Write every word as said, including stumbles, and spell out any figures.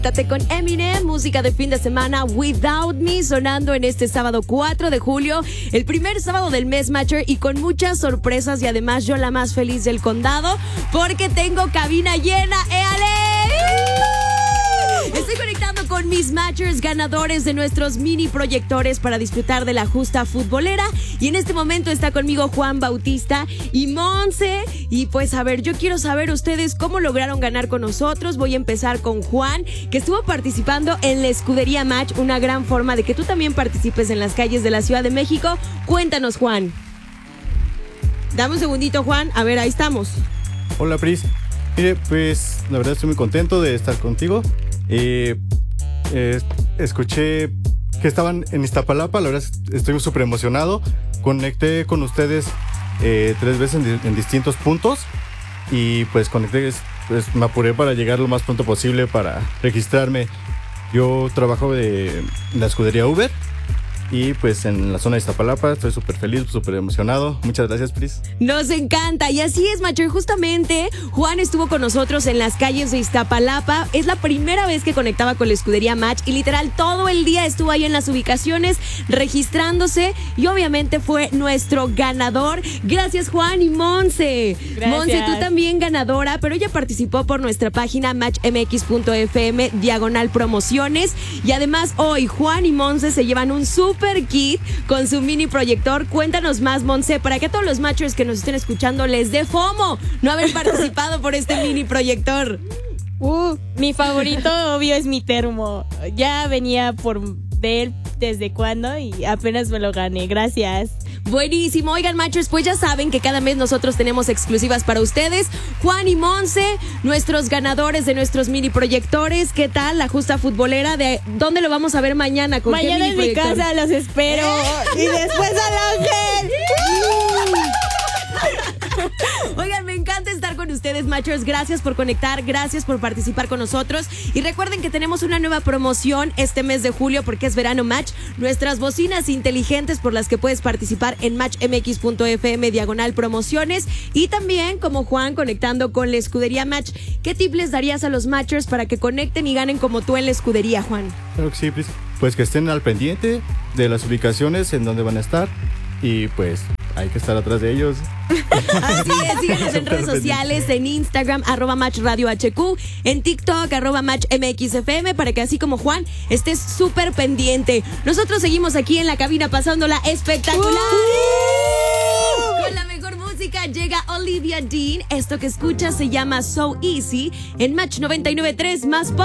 Tate con Eminem, música de fin de semana, Without Me, sonando en este sábado cuatro de julio, el primer sábado del mes, Matcher, y con muchas sorpresas y además yo la más feliz del condado porque tengo cabina llena. ¡Éale! Estoy conectando con mis Matchers ganadores de nuestros mini proyectores para disfrutar de la justa futbolera. Y en este momento está conmigo Juan Bautista y Monse. Y pues a ver, yo quiero saber ustedes cómo lograron ganar con nosotros. Voy a empezar con Juan, que estuvo participando en la Escudería Match, una gran forma de que tú también participes en las calles de la Ciudad de México. Cuéntanos, Juan. Dame un segundito, Juan. A ver, ahí estamos. Hola, Pris. Mire, pues la verdad estoy muy contento de estar contigo. Eh, eh, escuché que estaban en Iztapalapa, la verdad estoy súper emocionado. Conecté con ustedes eh, tres veces en, en distintos puntos y pues conecté, pues me apuré para llegar lo más pronto posible para registrarme. Yo trabajo de, en la escudería Uber y pues en la zona de Iztapalapa estoy súper feliz, súper emocionado. Muchas gracias, Pris. Nos encanta. Y así es, Matcher. Justamente Juan estuvo con nosotros en las calles de Iztapalapa. Es la primera vez que conectaba con la escudería Match y literal todo el día estuvo ahí en las ubicaciones registrándose y obviamente fue nuestro ganador. Gracias, Juan y Monse. Gracias. Monse, tú también ganadora, pero ella participó por nuestra página match m x punto f m diagonal promociones y además hoy Juan y Monse se llevan un súper Super kit con su mini proyector. Cuéntanos más, Monse, para que a todos los matchers que nos estén escuchando les dé FOMO no haber participado por este mini proyector. Uh, mi favorito, obvio, es mi termo. Ya venía por de él desde cuando y apenas me lo gané. Gracias. Buenísimo. Oigan, matchers, pues ya saben que cada mes nosotros tenemos exclusivas para ustedes. Juan y Monse, nuestros ganadores de nuestros mini proyectores. ¿Qué tal la justa futbolera? ¿De dónde lo vamos a ver mañana? ¿Con mañana qué mini en mi proyector? casa los espero. Y después al Ángel. Oigan, me encanta estar con ustedes, matchers. Gracias por conectar, gracias por participar con nosotros. Y recuerden que tenemos una nueva promoción este mes de julio porque es verano Match. Nuestras bocinas inteligentes por las que puedes participar en match m x punto f m diagonal promociones. Y también, como Juan, conectando con la escudería Match. ¿Qué tip les darías a los matchers para que conecten y ganen como tú en la escudería, Juan? Claro que sí, Pris. Pues que estén al pendiente de las ubicaciones en donde van a estar y pues hay que estar atrás de ellos. Así es, síganos en redes sociales, en Instagram, arroba Match Radio H Q, en TikTok, arroba Match M X F M, para que así como Juan estés súper pendiente. Nosotros seguimos aquí en la cabina pasándola espectacular. Uh! Con la mejor música llega Olivia Dean. Esto que escuchas se llama So Easy en Match noventa y nueve punto tres más.